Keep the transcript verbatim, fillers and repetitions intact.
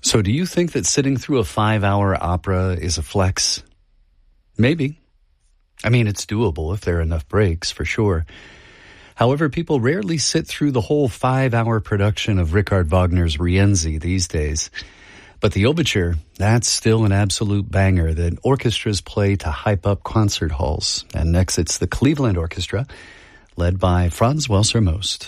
So do you think that sitting through a five-hour opera is a flex? Maybe. I mean, it's doable if there are enough breaks, for sure. However, people rarely sit through the whole five-hour production of Richard Wagner's Rienzi these days. But the overture, that's still an absolute banger that orchestras play to hype up concert halls. And next, it's the Cleveland Orchestra, led by Franz Welser Most.